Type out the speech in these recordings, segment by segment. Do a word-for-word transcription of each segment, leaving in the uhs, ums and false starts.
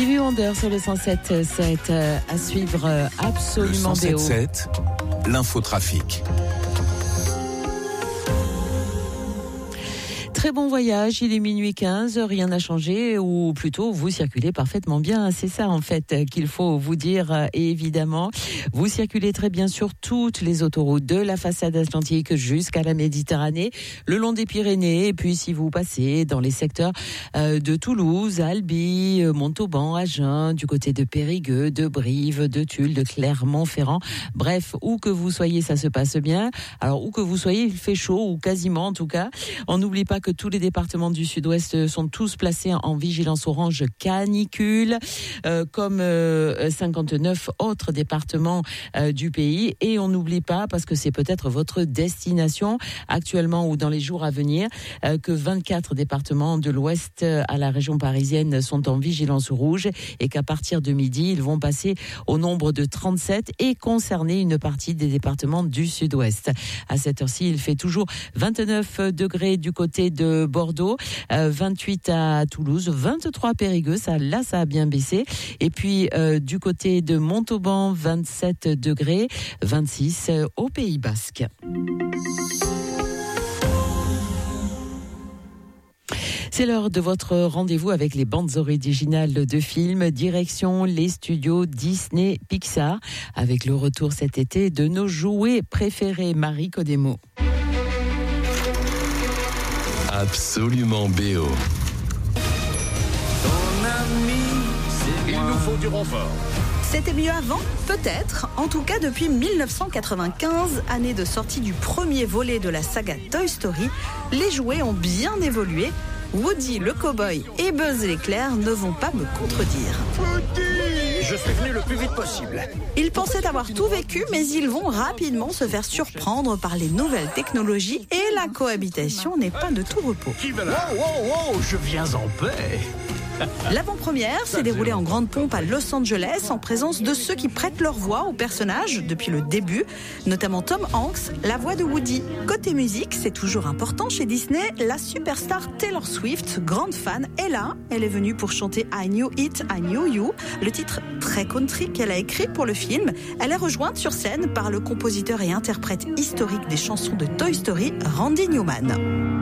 Stevie Wonder sur le cent sept virgule sept à suivre absolument le cent sept B O. virgule sept, l'infotrafic. Très bon voyage, il est minuit quinze, rien n'a changé, ou plutôt vous circulez parfaitement bien, c'est ça en fait qu'il faut vous dire. Et évidemment, vous circulez très bien sur toutes les autoroutes de la façade atlantique jusqu'à la Méditerranée, le long des Pyrénées, et puis si vous passez dans les secteurs de Toulouse, Albi, Montauban, Agen, du côté de Périgueux, de Brive, de Tulle, de Clermont-Ferrand, bref, où que vous soyez, ça se passe bien. Alors où que vous soyez, il fait chaud, ou quasiment en tout cas. On n'oublie pas que tous les départements du sud-ouest sont tous placés en vigilance orange canicule, euh, comme euh, cinquante-neuf autres départements euh, du pays. Et on n'oublie pas, parce que c'est peut-être votre destination actuellement ou dans les jours à venir, euh, que vingt-quatre départements de l'ouest à la région parisienne sont en vigilance rouge et qu'à partir de midi, ils vont passer au nombre de trente-sept et concerner une partie des départements du sud-ouest. À cette heure-ci, il fait toujours vingt-neuf degrés du côté de de Bordeaux, euh, vingt-huit à Toulouse, vingt-trois à Périgueux, ça, là ça a bien baissé. Et puis euh, du côté de Montauban, vingt-sept degrés, vingt-six euh, au Pays Basque. C'est l'heure de votre rendez-vous avec les bandes originales de films, direction les studios Disney Pixar, avec le retour cet été de nos jouets préférés. Marie Codemo. Absolument B O. Il nous faut du renfort. C'était mieux avant ? Peut-être. En tout cas, depuis dix-neuf cent quatre-vingt-quinze, année de sortie du premier volet de la saga Toy Story, les jouets ont bien évolué. Woody le cow-boy et Buzz l'éclair ne vont pas me contredire. Woody ! Je suis venu le plus vite possible. Ils pensaient avoir tout vécu, mais ils vont rapidement se faire surprendre par les nouvelles technologies et la cohabitation n'est pas de tout repos. Wow, wow, wow, je viens en paix. L'avant-première s'est déroulée en grande pompe à Los Angeles en présence de ceux qui prêtent leur voix aux personnages depuis le début, notamment Tom Hanks, la voix de Woody. Côté musique, c'est toujours important chez Disney, la superstar Taylor Swift, grande fan, est là. Elle est venue pour chanter I Knew It, I Knew You, le titre très country qu'elle a écrit pour le film. Elle est rejointe sur scène par le compositeur et interprète historique des chansons de Toy Story, Randy Newman.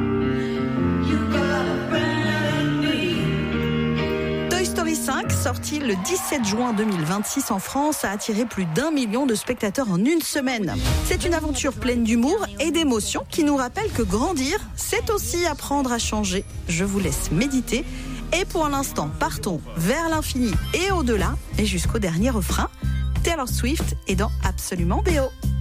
Toy Story cinq, sorti le dix-sept juin deux mille vingt-six en France, a attiré plus d'un million de spectateurs en une semaine. C'est une aventure pleine d'humour et d'émotions qui nous rappelle que grandir, c'est aussi apprendre à changer. Je vous laisse méditer. Et pour l'instant, partons vers l'infini et au-delà, et jusqu'au dernier refrain. Taylor Swift est dans Absolument B O.